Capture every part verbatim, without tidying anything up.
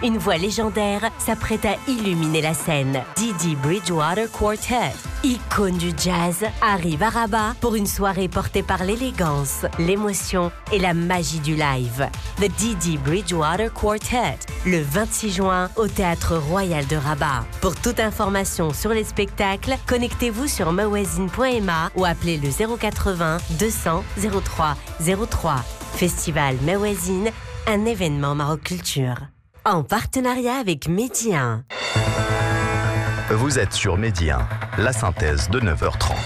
une voix légendaire s'apprête à illuminer la scène. Didi Bridgewater Quartet, icône du jazz, arrive à Rabat pour une soirée portée par l'élégance, l'émotion et la magie du live. The Didi Bridgewater Quartet, le vingt-six juin au Théâtre Royal de Rabat. Pour toute information sur les spectacles, connectez-vous sur mawazine point m a ou appelez le zéro quatre-vingts deux cents zéro trois zéro trois. Festival Mawazine, un événement Maroc Culture. En partenariat avec Medi un. Vous êtes sur Medi un, la synthèse de neuf heures trente.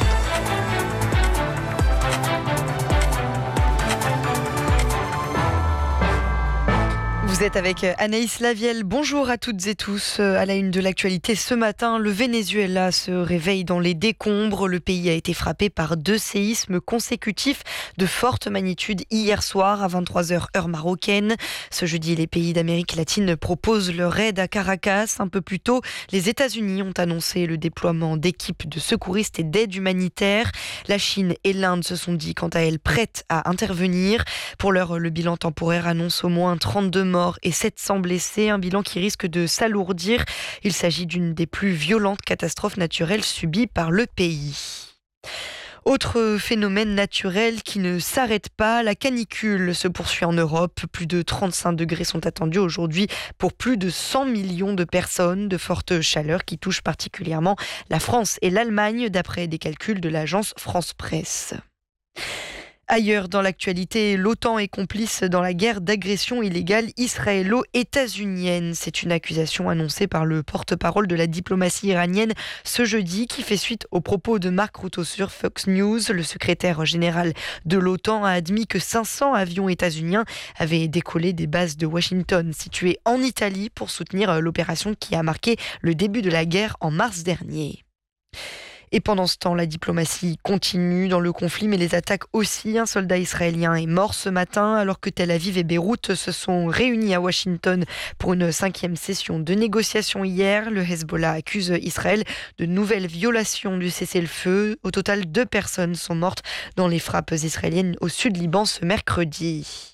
Vous êtes avec Anaïs Lavielle. Bonjour à toutes et tous. À la une de l'actualité ce matin, le Venezuela se réveille dans les décombres. Le pays a été frappé par deux séismes consécutifs de forte magnitude hier soir à vingt-trois heures heure marocaine. Ce jeudi, les pays d'Amérique latine proposent leur aide à Caracas. Un peu plus tôt, les États-Unis ont annoncé le déploiement d'équipes de secouristes et d'aide humanitaire. La Chine et l'Inde se sont dit quant à elles prêtes à intervenir. Pour l'heure, le bilan temporaire annonce au moins trente-deux morts et sept cents blessés, un bilan qui risque de s'alourdir. Il s'agit d'une des plus violentes catastrophes naturelles subies par le pays. Autre phénomène naturel qui ne s'arrête pas, la canicule se poursuit en Europe. Plus de trente-cinq degrés sont attendus aujourd'hui pour plus de cent millions de personnes. De fortes chaleurs qui touchent particulièrement la France et l'Allemagne, d'après des calculs de l'agence France Presse. Ailleurs dans l'actualité, l'OTAN est complice dans la guerre d'agression illégale israélo-états-unienne. C'est une accusation annoncée par le porte-parole de la diplomatie iranienne ce jeudi qui fait suite aux propos de Mark Rutte sur Fox News. Le secrétaire général de l'OTAN a admis que cinq cents avions états-uniens avaient décollé des bases de Washington situées en Italie pour soutenir l'opération qui a marqué le début de la guerre en mars dernier. Et pendant ce temps, la diplomatie continue dans le conflit, mais les attaques aussi. Un soldat israélien est mort ce matin, alors que Tel Aviv et Beyrouth se sont réunis à Washington pour une cinquième session de négociation hier. Le Hezbollah accuse Israël de nouvelles violations du cessez-le-feu. Au total, deux personnes sont mortes dans les frappes israéliennes au sud Liban ce mercredi.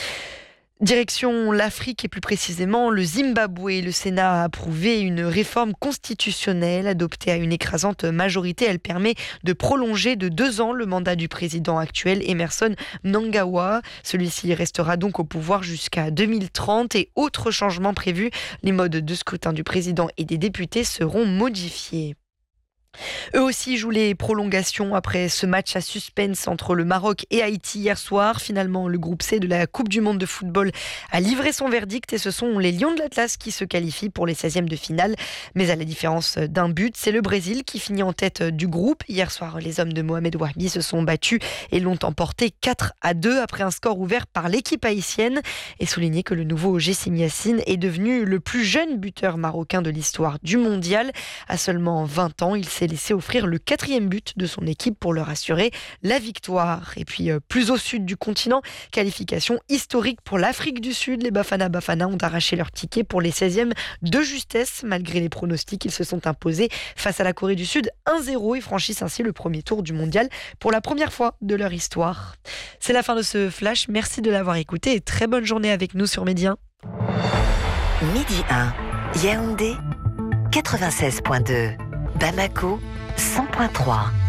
Direction l'Afrique et plus précisément le Zimbabwe. Le Sénat a approuvé une réforme constitutionnelle adoptée à une écrasante majorité. Elle permet de prolonger de deux ans le mandat du président actuel, Emmerson Mnangagwa. Celui-ci restera donc au pouvoir jusqu'à deux mille trente et autres changements prévus. Les modes de scrutin du président et des députés seront modifiés. Eux aussi jouent les prolongations après ce match à suspense entre le Maroc et Haïti hier soir. Finalement, le groupe C de la Coupe du Monde de football a livré son verdict et ce sont les Lions de l'Atlas qui se qualifient pour les seizièmes de finale. Mais à la différence d'un but, c'est le Brésil qui finit en tête du groupe. Hier soir, les hommes de Mohamed Wahbi se sont battus et l'ont emporté quatre à deux après un score ouvert par l'équipe haïtienne. Et souligner que le nouveau Jessim Yassine est devenu le plus jeune buteur marocain de l'histoire du mondial. À seulement vingt ans, il s'est laissé offrir le quatrième but de son équipe pour leur assurer la victoire. Et puis euh, plus au sud du continent, qualification historique pour l'Afrique du Sud. Les Bafana Bafana ont arraché leur ticket pour les seizièmes de justesse. Malgré les pronostics, ils se sont imposés face à la Corée du Sud un zéro et franchissent ainsi le premier tour du mondial pour la première fois de leur histoire. C'est la fin de ce flash. Merci de l'avoir écouté et très bonne journée avec nous sur Medi un. Medi un, Yaoundé quatre-vingt-seize point deux. Bamako, cent point trois.